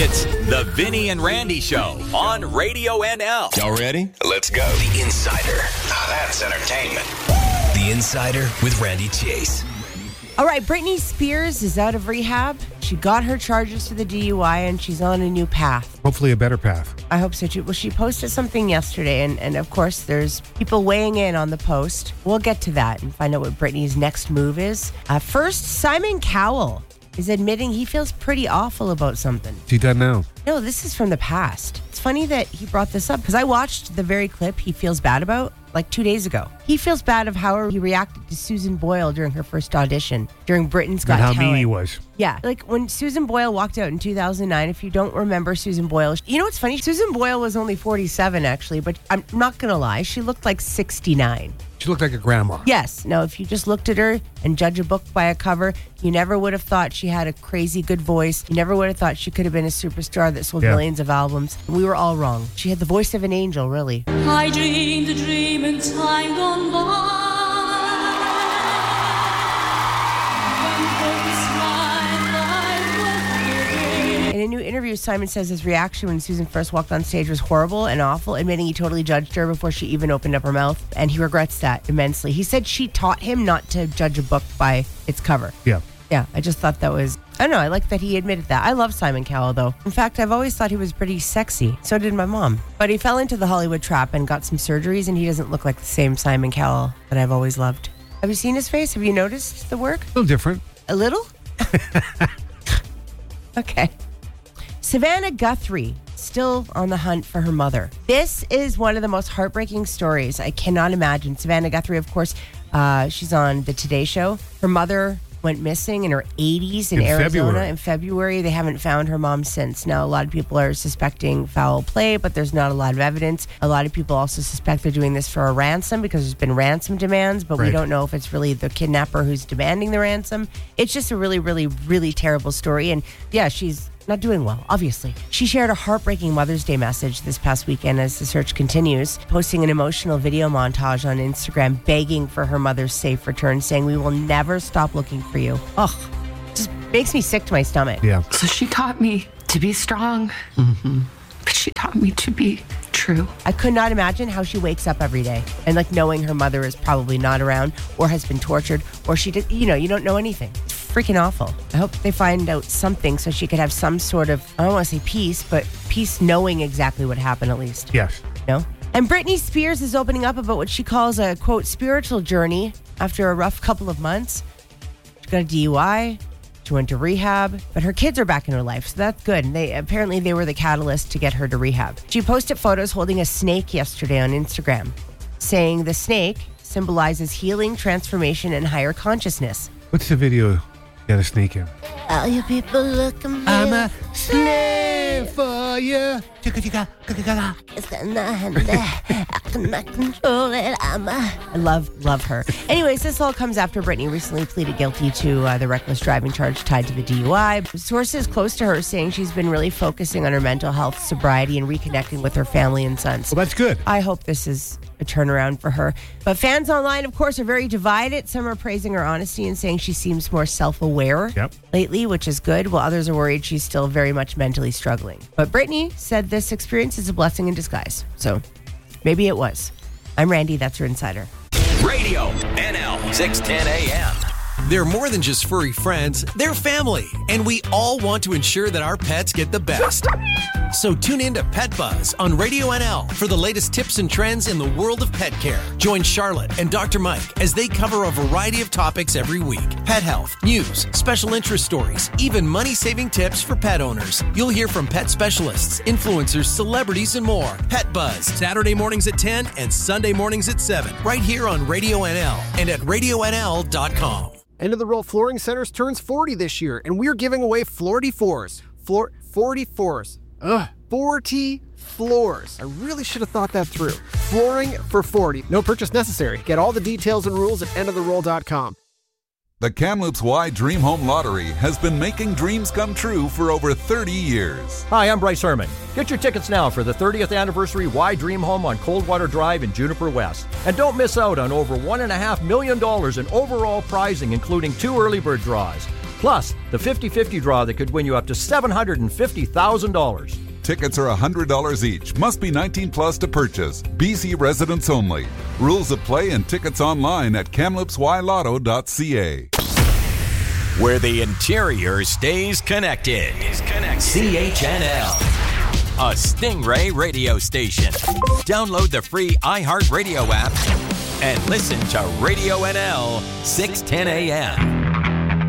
It's the Vinny and Randy Show on Radio NL. Y'all ready? Let's go. The Insider. Now that's entertainment. The Insider with Randy Chase. All right, Britney Spears is out of rehab. She got her charges for the DUI, and she's on a new path. Hopefully a better path. I hope so, too. Well, she posted something yesterday, and of course, there's people weighing in on the post. We'll get to that and find out what Britney's next move is. First, Simon Cowell is admitting he feels pretty awful about something. What's he done now? No, this is from the past. It's funny that he brought this up because I watched the very clip he feels bad about like 2 days ago. He feels bad of how he reacted to Susan Boyle during her first audition, during Britain's Got Talent. And how mean he was. Yeah, like when Susan Boyle walked out in 2009, if you don't remember Susan Boyle, you know what's funny? Susan Boyle was only 47 actually, but I'm not going to lie, she looked like 69. She looked like a grandma. Yes. Now, if you just looked at her and judge a book by a cover, you never would have thought she had a crazy good voice. You never would have thought she could have been a superstar that sold millions of albums. We were all wrong. She had the voice of an angel, really. I dreamed a dream in time gone by. In a new interview, Simon says his reaction when Susan first walked on stage was horrible and awful, admitting he totally judged her before she even opened up her mouth, and he regrets that immensely. He said she taught him not to judge a book by its cover. Yeah. Yeah, I just thought that was... I don't know, I like that he admitted that. I love Simon Cowell, though. In fact, I've always thought he was pretty sexy. So did my mom. But he fell into the Hollywood trap and got some surgeries, and he doesn't look like the same Simon Cowell that I've always loved. Have you seen his face? Have you noticed the work? A little different. A little? Okay. Savannah Guthrie, still on the hunt for her mother. This is one of the most heartbreaking stories I cannot imagine. Savannah Guthrie, of course, she's on the Today Show. Her mother went missing in her 80s in Arizona in February. They haven't found her mom since. Now, a lot of people are suspecting foul play, but there's not a lot of evidence. A lot of people also suspect they're doing this for a ransom because there's been ransom demands, but we don't know if it's really the kidnapper who's demanding the ransom. It's just a really, really, really terrible story. And yeah, she's not doing well, obviously. She shared a heartbreaking Mother's Day message this past weekend as the search continues, posting an emotional video montage on Instagram begging for her mother's safe return, saying, "We will never stop looking for you." Ugh, just makes me sick to my stomach. Yeah. So she taught me to be strong, but she taught me to be true. I could not imagine how she wakes up every day and like knowing her mother is probably not around or has been tortured or she did, you don't know anything. It's freaking awful. I hope they find out something so she could have some sort of, I don't want to say peace, but peace knowing exactly what happened at least. Yes. And Britney Spears is opening up about what she calls a, quote, spiritual journey after a rough couple of months. She got a DUI. She went to rehab, but her kids are back in her life, so that's good. And they were the catalyst to get her to rehab. She posted photos holding a snake yesterday on Instagram, saying the snake symbolizes healing, transformation, and higher consciousness. What's the video got a snake in? All you people look at me. I'm a slave for you. I love her. Anyways, this all comes after Britney recently pleaded guilty to the reckless driving charge tied to the DUI. Sources close to her saying she's been really focusing on her mental health, sobriety, and reconnecting with her family and sons. Well, that's good. I hope this is a turnaround for her. But fans online, of course, are very divided. Some are praising her honesty and saying she seems more self-aware lately, which is good, while others are worried she's still very much mentally struggling. But Britney said this experience is a blessing in disguise. So maybe it was. I'm Randy, that's your Insider. Radio NL 610 AM. They're more than just furry friends, they're family, and we all want to ensure that our pets get the best. So tune in to Pet Buzz on Radio NL for the latest tips and trends in the world of pet care. Join Charlotte and Dr. Mike as they cover a variety of topics every week. Pet health, news, special interest stories, even money-saving tips for pet owners. You'll hear from pet specialists, influencers, celebrities, and more. Pet Buzz, Saturday mornings at 10 and Sunday mornings at 7, right here on Radio NL and at RadioNL.com. End of the Roll Flooring Centers turns 40 this year, and we're giving away 40 floors. 40 floors. 40 floors. I really should have thought that through. Flooring for 40. No purchase necessary. Get all the details and rules at endoftheroll.com. The Kamloops Y Dream Home Lottery has been making dreams come true for over 30 years. Hi, I'm Bryce Herman. Get your tickets now for the 30th anniversary Y Dream Home on Coldwater Drive in Juniper West. And don't miss out on over $1.5 million in overall prizing, including 2 early bird draws. Plus, the 50-50 draw that could win you up to $750,000. Tickets are $100 each. Must be 19 plus to purchase. BC residents only. Rules of play and tickets online at kamloops-ylotto.ca. Where the interior stays connected. CHNL. A Stingray radio station. Download the free iHeartRadio app and listen to Radio NL 610 AM.